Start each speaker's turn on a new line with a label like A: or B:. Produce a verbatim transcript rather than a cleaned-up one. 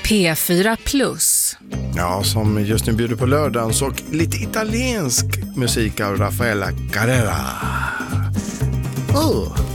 A: P fyra plus.
B: Ja, som just nu bjuder på lördagens och lite italiensk musik av Raffaella Carrera. Oh.